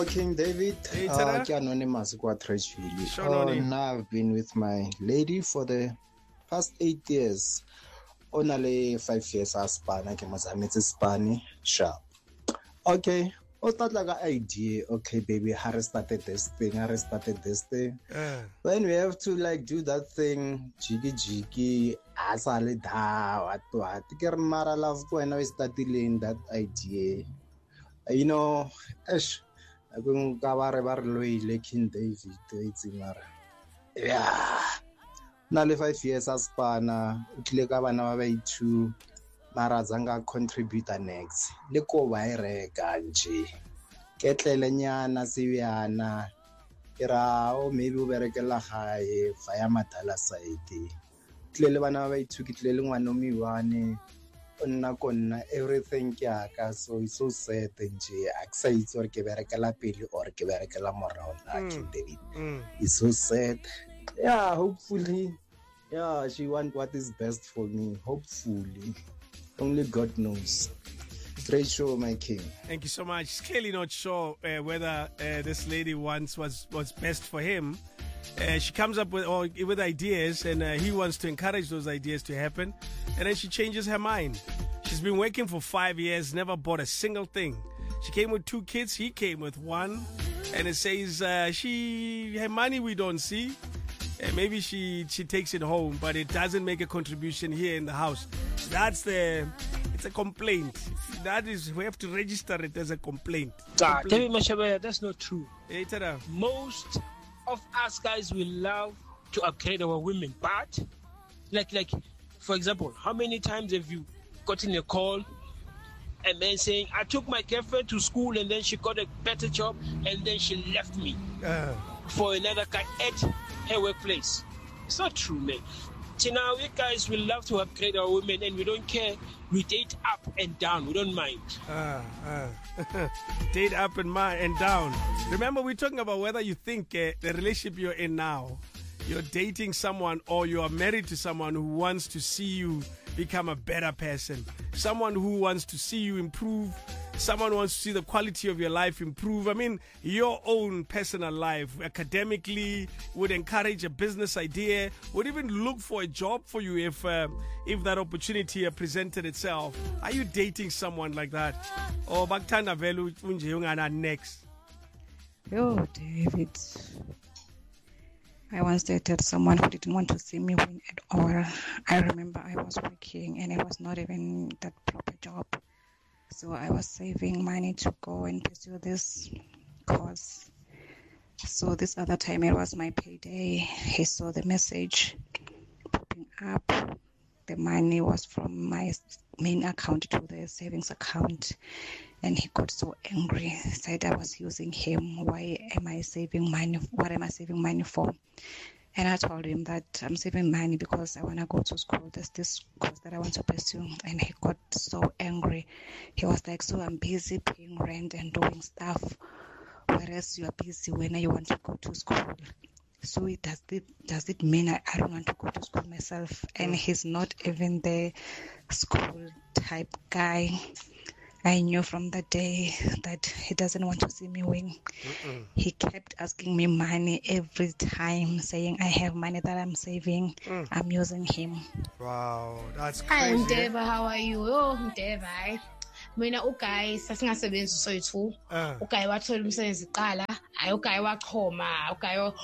King David, Hey, Tada. Anonymous Quatrachvili. Shononi. Now I've been with my lady for the past 8 years. Only 5 years as Spani, it's Spani sharp. Okay. O start like an idea. Okay, baby, how started this thing? When we have to like do that thing, jiggy, asali da, what? Get mara love when I started in that idea. You know, King David, yeah. Now 5 years as Spana, Utlekabana way to Marazanga contributor next. Leko Waire Ganji. Ketlelenyana Siviana. Irao, maybe Berekela High, Fayamatala Saiti. Tlelebana way to Kitleluanomi Wane. Everything so it's so sad nje akusayithi or ke berekela pele or ke berekela morao King David. It's so sad. Yeah, hopefully, yeah, she want what is best for me. Hopefully, only God knows. Great show, my king. Thank you so much. He's clearly not sure whether this lady wants what's best for him. She comes up with ideas, and he wants to encourage those ideas to happen, and then she changes her mind. She's been working for 5 years, never bought a single thing. She came with 2 kids, he came with 1, and it says her money we don't see. Maybe she takes it home, but it doesn't make a contribution here in the house. It's a complaint. That is, we have to register it as a complaint. David Mashabaya, that's not true. Hey, Tada. Most of us guys will love to upgrade our women, but like for example, how many times have you gotten a call and then saying, I took my girlfriend to school and then she got a better job and then she left me for another guy at her workplace? It's not true, man. See, now we guys will love to upgrade our women and we don't care. We date up and down. We don't mind. Date up and down. Remember, we're talking about whether you think the relationship you're in now, you're dating someone or you are married to someone who wants to see you become a better person. Someone who wants to see you improve. Someone wants to see the quality of your life improve. I mean, your own personal life, academically, would encourage a business idea, would even look for a job for you if that opportunity presented itself. Are you dating someone like that? Or Baktanda Velu Unjeyungana next? Yo, David. I once dated someone who didn't want to see me win at all. I remember I was working and it was not even that proper job. So I was saving money to go and pursue this course. So this other time it was my payday. He saw the message popping up. The money was from my main account to the savings account. And he got so angry. He said I was using him. Why am I saving money? What am I saving money for? And I told him that I'm saving money because I want to go to school. There's this course that I want to pursue. And he got so angry. He was like, so I'm busy paying rent and doing stuff, whereas you are busy when you want to go to school. So does it mean I don't want to go to school myself? And he's not even the school type guy. I knew from that day that he doesn't want to see me win. He kept asking me money every time, saying I have money that I'm saving. I'm using him. Wow, that's Hi, crazy. Ndeva, how are you? Oh, Ndeva. Mina uGuy sasingasebenzi soyithu. uGuy wathola umsebenzi iqala. Hayi uGuy wachoma,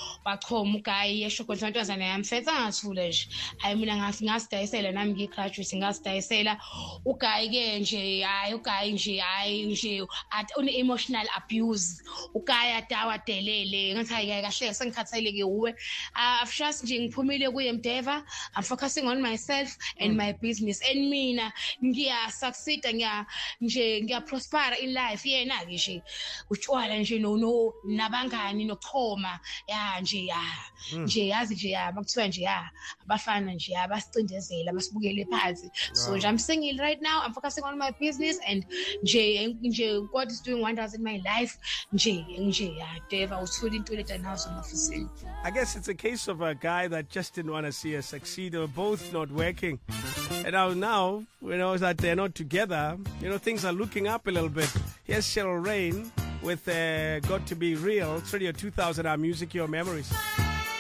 uGuy eshokoleni santozana yamfetha ngathule nje. Hayi mina ngasidayisela nami ngigraduate ngasidayisela. uGuy ke nje hayi uGuy nje une emotional abuse. uGuy adawadelele ngathi hayi kahle sengikhathaleke uwe. I've just nje ngiphumile kuye Ndeva. I'm focusing on myself and my business. And mina ngiya succeed ngiya prosper in life yena ke nje utshwala nje no nabangani nochoma nje yazi nje bakuthiwa nje abafana nje abasicindezela basibukele phansi. So nje I'm single right now. I'm focusing on my business and nje God is doing wonders in my life. nje Deva uthola into leta nazo emafisini. I guess it's a case of a guy that just didn't want to see us succeed. They were both not working. And now, that they're not together, things are looking up a little bit. Here's Cheryl Rain with Got to Be Real. It's Radio 2000, our music, your memories.